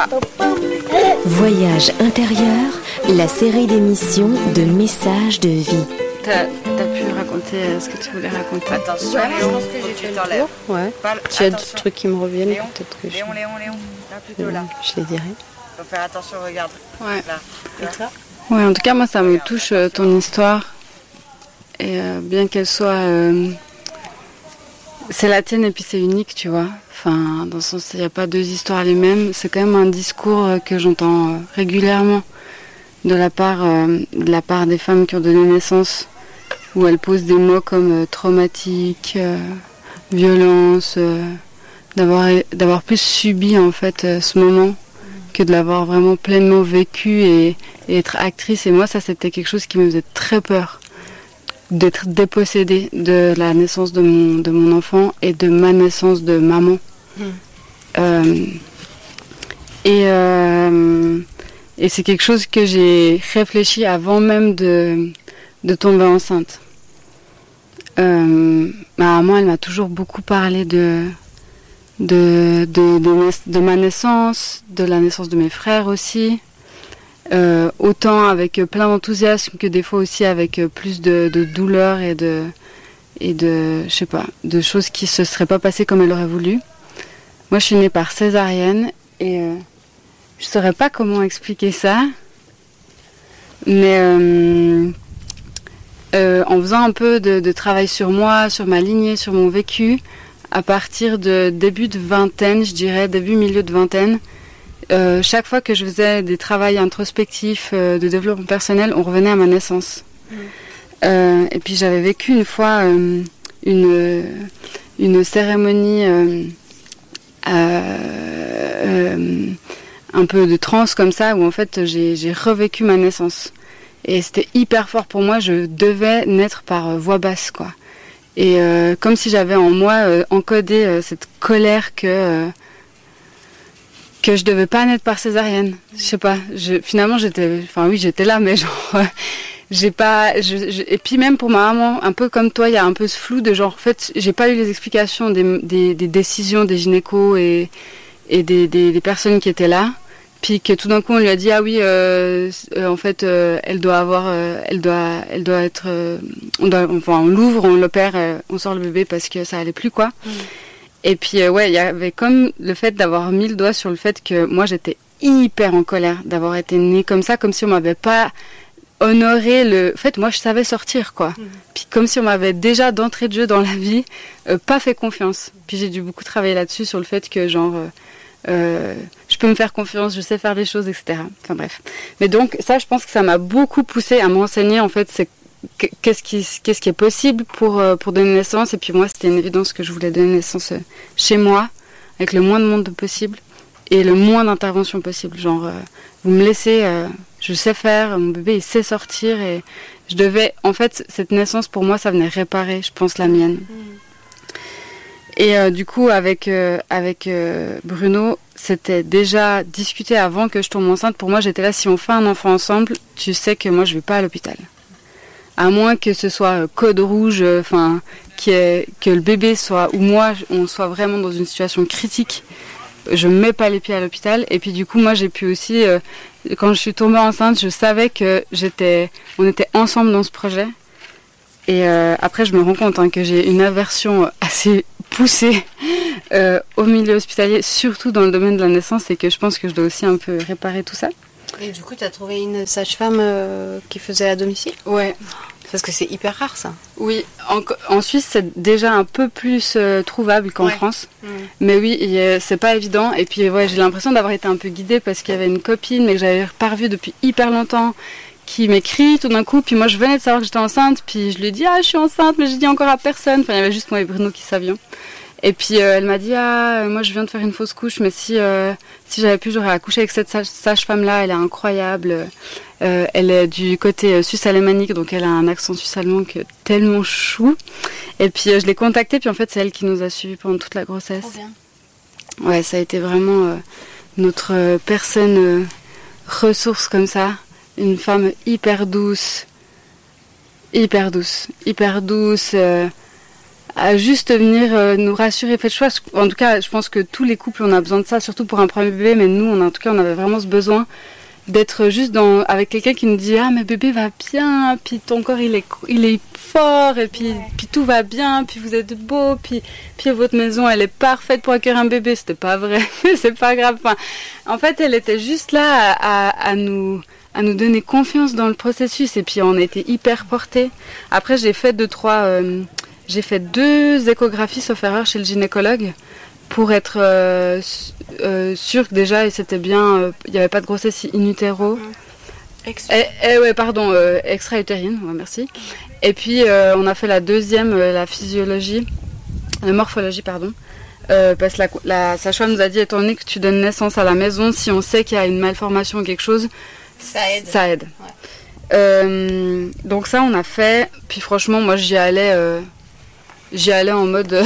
Voyage intérieur, la série d'émissions de messages de vie. T'as pu raconter ce que tu voulais raconter? Attention, ouais, Léon, je pense que j'ai tu fait t'enlèves. Ouais. Tu as d'autres trucs qui me reviennent, Léon, peut-être que Léon, là, plutôt là. Je les dirai. Faut faire attention, regarde. Ouais. Là. Ouais, en tout cas, moi, ça me touche ton histoire. Et bien qu'elle soit... c'est la tienne et puis c'est unique, tu vois. Enfin, dans le sens, il n'y a pas deux histoires les mêmes. C'est quand même un discours que j'entends régulièrement de la part des femmes qui ont donné naissance, où elles posent des mots comme traumatique, violence, d'avoir plus subi en fait ce moment que de l'avoir vraiment pleinement vécu et être actrice. Et moi, ça, c'était quelque chose qui me faisait très peur, d'être dépossédée de la naissance de mon enfant et de ma naissance de maman. Et c'est quelque chose que j'ai réfléchi avant même de tomber enceinte. Ma maman, elle m'a toujours beaucoup parlé de ma naissance, de la naissance de mes frères aussi. Autant avec plein d'enthousiasme que des fois aussi avec plus de douleur et de je sais pas, de choses qui se seraient pas passées comme elle aurait voulu. Moi, je suis née par césarienne et je saurais pas comment expliquer ça, mais en faisant un peu de travail sur moi, sur ma lignée, sur mon vécu, à partir de début de vingtaine, je dirais, milieu de vingtaine, chaque fois que je faisais des travaux introspectifs de développement personnel, on revenait à ma naissance. Et puis j'avais vécu une fois une cérémonie un peu de transe comme ça, où en fait j'ai revécu ma naissance. Et c'était hyper fort pour moi, je devais naître par voix basse, quoi. Et comme si j'avais en moi encodé cette colère que je devais pas naître par césarienne. Je sais pas, finalement j'étais là, mais genre et puis même pour ma maman, un peu comme toi, il y a un peu ce flou de genre, en fait, j'ai pas eu les explications des décisions des gynécos et des personnes qui étaient là. Puis que tout d'un coup on lui a dit en fait elle doit être on l'ouvre, on l'opère, on sort le bébé parce que ça allait plus, quoi. Et puis il y avait comme le fait d'avoir mis le doigt sur le fait que moi j'étais hyper en colère d'avoir été née comme ça, comme si on m'avait pas honoré le fait, moi je savais sortir, quoi. Puis comme si on m'avait déjà d'entrée de jeu dans la vie pas fait confiance. Puis j'ai dû beaucoup travailler là-dessus, sur le fait que genre je peux me faire confiance, je sais faire les choses, etc. Enfin bref. Mais donc ça, je pense que ça m'a beaucoup poussée à m'enseigner, en fait, c'est qu'est-ce qui est possible pour donner naissance. Et puis moi, c'était une évidence que je voulais donner naissance chez moi, avec le moins de monde possible et le moins d'intervention possible. Genre, vous me laissez, je sais faire, mon bébé il sait sortir, et je devais, en fait, cette naissance pour moi, ça venait réparer, je pense, la mienne. Et du coup, avec Bruno, c'était déjà discuté avant que je tombe enceinte. Pour moi, j'étais là, si on fait un enfant ensemble, tu sais que moi, je vais pas à l'hôpital. À moins que ce soit code rouge, que le bébé soit, ou moi, on soit vraiment dans une situation critique, je mets pas les pieds à l'hôpital. Et puis du coup, moi, j'ai pu aussi, quand je suis tombée enceinte, je savais que on était ensemble dans ce projet. Et après, je me rends compte que j'ai une aversion assez poussée au milieu hospitalier, surtout dans le domaine de la naissance, et que je pense que je dois aussi un peu réparer tout ça. Et du coup, tu as trouvé une sage-femme qui faisait à domicile ? Ouais. Parce que c'est hyper rare, ça. Oui, en Suisse, c'est déjà un peu plus trouvable qu'en France. Mais oui, c'est pas évident. Et puis, ouais, j'ai l'impression d'avoir été un peu guidée, parce qu'il y avait une copine, mais que j'avais pas revue depuis hyper longtemps, qui m'écrit tout d'un coup. Puis moi, je venais de savoir que j'étais enceinte. Puis je lui ai dit, je suis enceinte, mais je dis encore à personne. Enfin, il y avait juste moi et Bruno qui savions. Et puis elle m'a dit, moi je viens de faire une fausse couche, mais si j'avais pu, j'aurais accouché avec cette sage-femme-là, elle est incroyable. Elle est du côté suisse-alémanique, donc elle a un accent suisse-allemand tellement chou. Et puis je l'ai contactée, puis en fait c'est elle qui nous a suivis pendant toute la grossesse. Trop bien. Ouais, ça a été vraiment notre personne ressource comme ça. Une femme hyper douce, à juste venir nous rassurer. Faites choix. En tout cas, je pense que tous les couples, on a besoin de ça, surtout pour un premier bébé. Mais nous, en tout cas, on avait vraiment ce besoin d'être juste avec quelqu'un qui nous dit mais bébé va bien, puis ton corps il est fort, et puis tout va bien, puis vous êtes beau, puis votre maison elle est parfaite pour accueillir un bébé. C'était pas vrai, c'est pas grave. Enfin, en fait, elle était juste là à nous donner confiance dans le processus, et puis on a été hyper portés. Après, j'ai fait 2 échographies sauf erreur chez le gynécologue pour être sûr que déjà c'était bien, il n'y avait pas de grossesse in utero. Extra-utérine, ouais, merci. Et puis on a fait la deuxième, la physiologie, la morphologie, pardon. Parce que la sage-femme nous a dit, étant donné que tu donnes naissance à la maison, si on sait qu'il y a une malformation ou quelque chose, ça aide. Ouais. Donc ça on a fait, puis franchement moi j'y allais en mode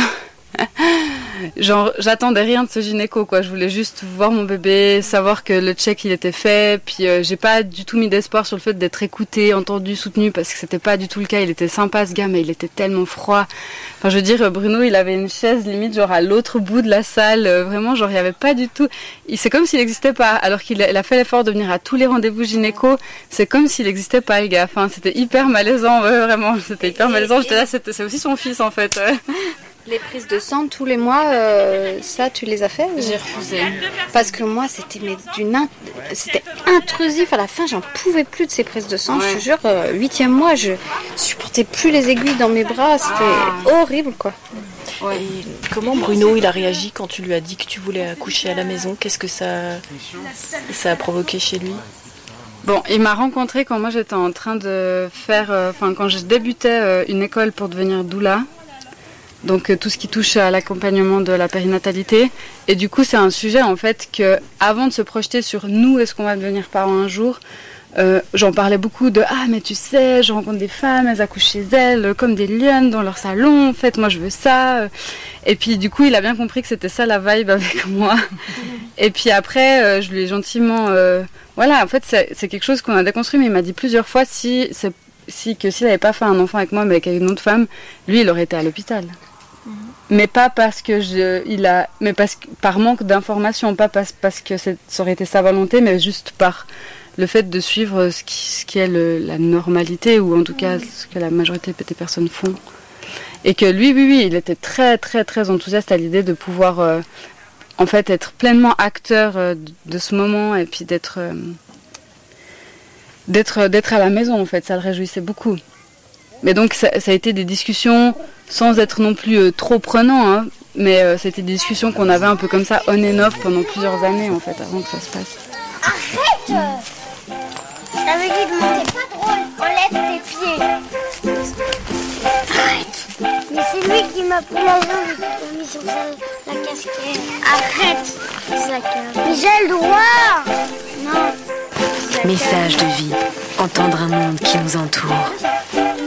genre j'attendais rien de ce gynéco quoi, je voulais juste voir mon bébé, savoir que le check il était fait, puis j'ai pas du tout mis d'espoir sur le fait d'être écouté, entendu, soutenu, parce que c'était pas du tout le cas. Il était sympa ce gars, mais il était tellement froid. Enfin je veux dire, Bruno il avait une chaise limite genre à l'autre bout de la salle, vraiment genre il y avait pas du tout, c'est comme s'il n'existait pas, alors qu'il a fait l'effort de venir à tous les rendez-vous gynéco, c'est comme s'il n'existait pas le gars. Enfin c'était hyper malaisant, ouais, vraiment c'était hyper malaisant. J'étais là, c'est aussi son fils en fait. Les prises de sang tous les mois, ça tu les as fait ou... J'ai refusé. Parce que moi c'était c'était intrusif, à la fin j'en pouvais plus de ces prises de sang, je te jure, 8e mois je supportais plus les aiguilles dans mes bras, c'était horrible quoi. Ouais. Et comment Bruno il a réagi quand tu lui as dit que tu voulais accoucher à la maison? Qu'est-ce que ça a provoqué chez lui? Bon, il m'a rencontré quand moi j'étais en train de faire, quand je débutais une école pour devenir doula. Donc tout ce qui touche à l'accompagnement de la périnatalité. Et du coup, c'est un sujet en fait que, avant de se projeter sur nous, est-ce qu'on va devenir parents un jour, j'en parlais beaucoup de mais tu sais, je rencontre des femmes, elles accouchent chez elles comme des lionnes dans leur salon. En fait, moi je veux ça. Et puis du coup, il a bien compris que c'était ça la vibe avec moi. Et puis après, je lui ai gentiment, en fait, c'est quelque chose qu'on a déconstruit. Mais il m'a dit plusieurs fois que s'il n'avait pas fait un enfant avec moi, mais avec une autre femme, lui, il aurait été à l'hôpital. Mais pas parce que mais par manque d'informations, pas parce que ça aurait été sa volonté, mais juste par le fait de suivre ce qui est la normalité, ou en tout cas ce que la majorité des personnes font. Et que lui, oui, il était très très très enthousiaste à l'idée de pouvoir en fait être pleinement acteur de ce moment, et puis d'être à la maison en fait, ça le réjouissait beaucoup. Mais donc ça a été des discussions sans être non plus trop prenant, hein, mais c'était des discussions qu'on avait un peu comme ça on and off pendant plusieurs années en fait, avant que ça se passe. Arrête! T'avais dit de monter, pas drôle, enlève tes pieds. Arrête! Mais c'est lui qui m'a pris la jambe et qui m'a mis sur la casquette. Arrête! Mais j'ai le droit! Non. Message de vie, entendre un monde qui nous entoure.